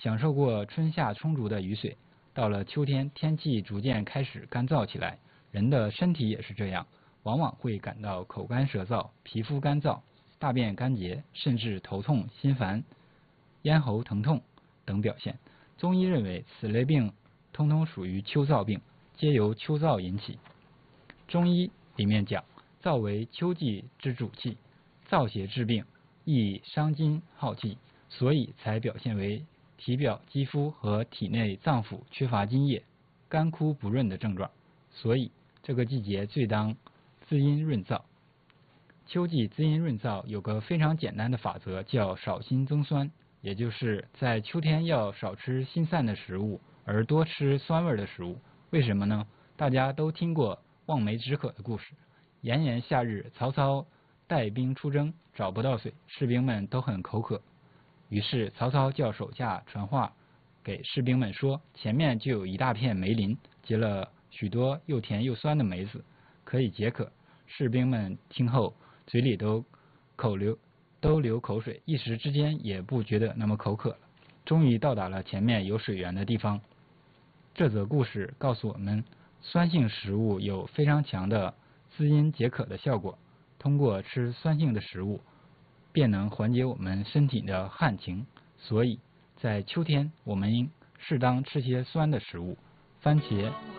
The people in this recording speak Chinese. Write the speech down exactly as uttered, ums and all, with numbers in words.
享受过春夏充足的雨水，到了秋天，天气逐渐开始干燥起来，人的身体也是这样，往往会感到口干舌燥、皮肤干燥、大便干结，甚至头痛、心烦、咽喉疼痛等表现。中医认为，此类病通通属于秋燥病，皆由秋燥引起。中医里面讲，燥为秋季之主气，燥邪治病易伤筋耗气，所以才表现为体表肌肤和体内脏腑缺乏津液、干枯不润的症状。所以这个季节最当滋阴润燥。秋季滋阴润燥有个非常简单的法则，叫少辛增酸，也就是在秋天要少吃辛散的食物，而多吃酸味的食物。为什么呢？大家都听过望梅止渴的故事。炎炎夏日，曹操带兵出征，找不到水，士兵们都很口渴。于是曹操叫手下传话给士兵们说，前面就有一大片梅林，结了许多又甜又酸的梅子，可以解渴。士兵们听后，嘴里都口流都流口水，一时之间也不觉得那么口渴了。终于到达了前面有水源的地方。这则故事告诉我们，酸性食物有非常强的滋阴解渴的效果，通过吃酸性的食物便能缓解我们身体的旱情。所以在秋天，我们应适当吃些酸的食物，番茄、